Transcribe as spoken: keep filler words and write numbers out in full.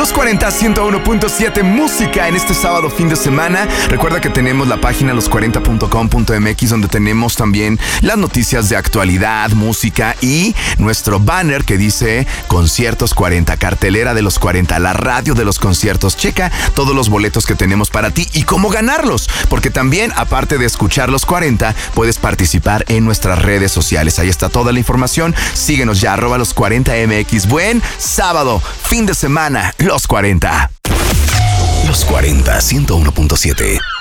Los cuarenta, ciento uno punto siete música en este sábado fin de semana. Recuerda que tenemos la página los cuarenta punto com punto m x donde tenemos también las noticias de actualidad, música y nuestro banner que dice Conciertos cuarenta, cartelera de los cuarenta, la radio de los conciertos. Checa todos los boletos que tenemos para ti y cómo ganarlos, porque también, aparte de escuchar los cuarenta, puedes participar en nuestras redes sociales. Ahí está toda la información. Síguenos ya, arroba los cuarenta M X. Buen sábado, fin de semana, los cuarenta. Los cuarenta, ciento uno punto siete.